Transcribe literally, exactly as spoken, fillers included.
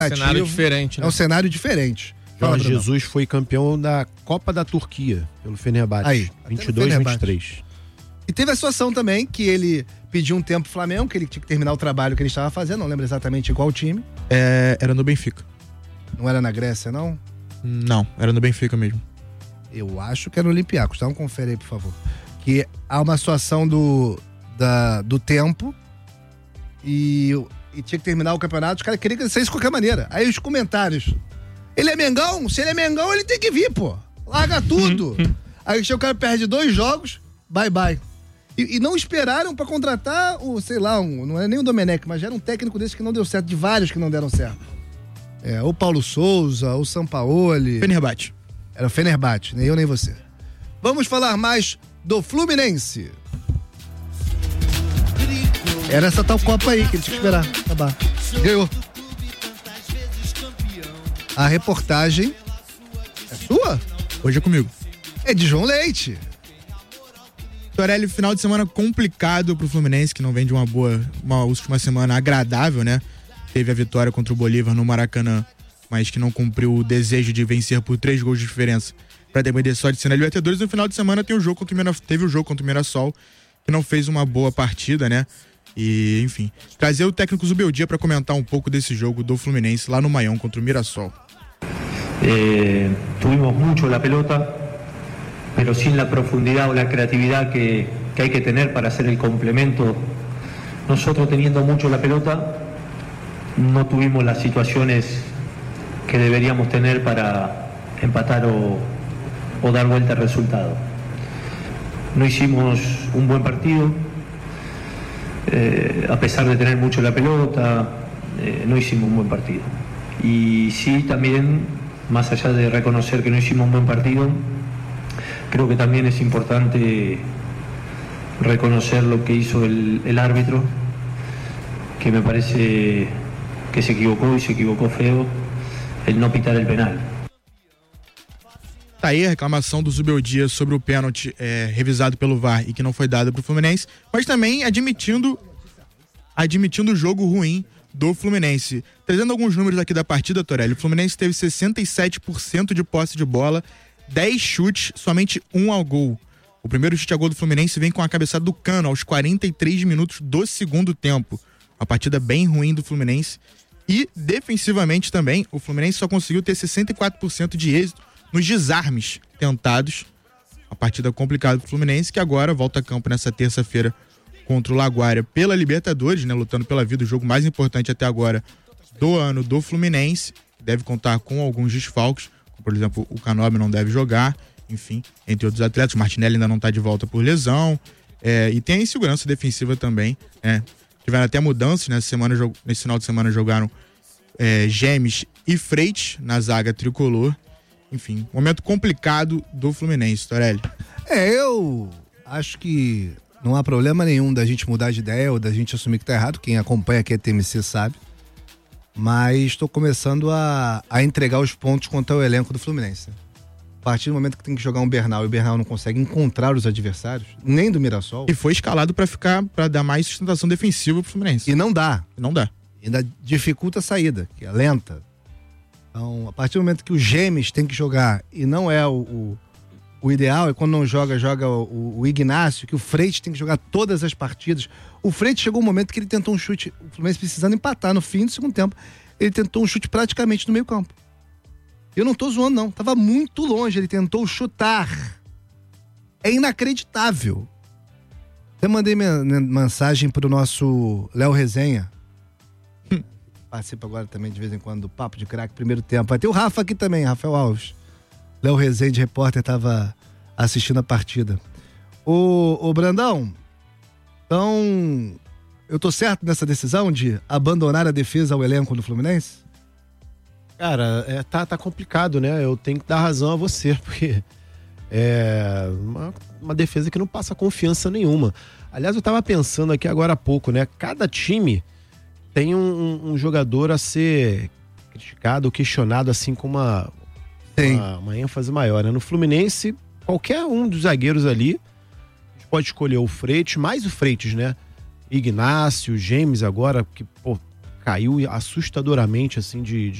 Cenário diferente, né? É um cenário diferente. Jorge Jesus foi campeão da Copa da Turquia pelo Fenerbahçe. Aí, vinte e dois, vinte e três. E teve a situação também que ele pediu um tempo pro Flamengo, que ele tinha que terminar o trabalho que ele estava fazendo, não lembro exatamente qual time. É, era no Benfica. Não era na Grécia, não? Não, era no Benfica mesmo. Eu acho que era no Olympiacos, então confere aí, por favor. Que há uma situação do, da, do tempo e, e tinha que terminar o campeonato, os caras queriam que ele saísse de qualquer maneira. Aí os comentários: ele é Mengão? Se ele é Mengão, ele tem que vir, pô. Larga tudo. Aí o cara perde dois jogos, bye bye. E, e não esperaram pra contratar o, sei lá, um, não era nem o Domenech, mas já era um técnico desse que não deu certo, de vários que não deram certo. É, o Paulo Souza, o Sampaoli. Fenerbahçe. Era o Fenerbahçe, nem eu nem você. Vamos falar mais do Fluminense. Era essa tal Copa aí que ele tinha que esperar acabar. Ganhou. A reportagem é sua? Hoje é comigo. É de João Leite. Torelli, final de semana complicado pro Fluminense, que não vem de uma boa, uma última semana agradável, né? Teve a vitória contra o Bolívar no Maracanã, mas que não cumpriu o desejo de vencer por três gols de diferença para depender só de ser na Libertadores. No final de semana tem o jogo contra o Mirassol, teve o jogo contra o Mirassol, que não fez uma boa partida, né? E, enfim, trazer o técnico Zubeldia para comentar um pouco desse jogo do Fluminense lá no Maión contra o Mirassol. Eh, tuvimos mucho la pelota, pero sin la profundidad o la creatividad que, que hay que tener para hacer el complemento. Nosotros teniendo mucho la pelota, no tuvimos las situaciones que deberíamos tener para empatar o, o dar vuelta al resultado. No hicimos un buen partido, eh, a pesar de tener mucho la pelota, eh, no hicimos un buen partido. Y sí, también, más allá de reconocer que no hicimos un buen partido, creo que también es importante reconocer lo que hizo el, el árbitro, que me parece que se equivocó y se equivocó feo, el no pitar el penal. Tá aí a reclamação do Zubeldia sobre o pênalti é, revisado pelo V A R e que não foi dado pro Fluminense, mas também admitindo admitindo o jogo ruim do Fluminense. Trazendo alguns números aqui da partida, Torelli, o Fluminense teve sessenta e sete por cento de posse de bola, dez chutes, somente um ao gol. O primeiro chute a gol do Fluminense vem com a cabeçada do Cano aos quarenta e três minutos do segundo tempo. Uma partida bem ruim do Fluminense. E, defensivamente também, o Fluminense só conseguiu ter sessenta e quatro por cento de êxito nos desarmes tentados. Uma partida complicada pro Fluminense, que agora volta a campo nessa terça-feira contra o Laguária pela Libertadores, né, lutando pela vida, o jogo mais importante até agora do ano do Fluminense. Deve contar com alguns desfalques, como, por exemplo, o Canóbio não deve jogar, enfim, entre outros atletas. O Martinelli ainda não está de volta por lesão, é, e tem a insegurança defensiva também, né? Tiveram até mudanças, nessa semana, nesse final de semana jogaram é, Gemes e Freitas na zaga tricolor. Enfim, momento complicado do Fluminense, Torelli. É, eu acho que não há problema nenhum da gente mudar de ideia ou da gente assumir que tá errado. Quem acompanha aqui a T M C sabe. Mas estou começando a, a entregar os pontos contra o elenco do Fluminense. A partir do momento que tem que jogar um Bernal e o Bernal não consegue encontrar os adversários, nem do Mirassol. E foi escalado para ficar, para dar mais sustentação defensiva pro Fluminense. E não dá. Não dá. Ainda dificulta a saída, que é lenta. Então, a partir do momento que o Gemes tem que jogar e não é o, o, o ideal, é quando não joga, joga o, o Ignácio, que o Freitas tem que jogar todas as partidas. O Freitas chegou um momento que ele tentou um chute, o Fluminense precisando empatar no fim do segundo tempo, ele tentou um chute praticamente no meio campo. Eu não tô zoando, não. Tava muito longe, ele tentou chutar. É inacreditável. Até mandei minha, minha mensagem pro nosso Léo Resenha. Participa agora também de vez em quando do Papo de Craque, primeiro tempo. Vai ter o Rafa aqui também, Rafael Alves. Léo Rezende, repórter, tava assistindo a partida. Ô, ô Brandão, então eu tô certo nessa decisão de abandonar a defesa ao elenco do Fluminense? Cara, é, tá, tá complicado, né? Eu tenho que dar razão a você, porque é uma, uma defesa que não passa confiança nenhuma. Aliás, eu tava pensando aqui agora há pouco, né? Cada time tem um, um jogador a ser criticado ou questionado assim com uma, uma, uma ênfase maior, né? No Fluminense, qualquer um dos zagueiros ali, a gente pode escolher o Freitas, mais o Freitas, né? Ignácio, Gemes agora, que pô, caiu assustadoramente, assim, de, de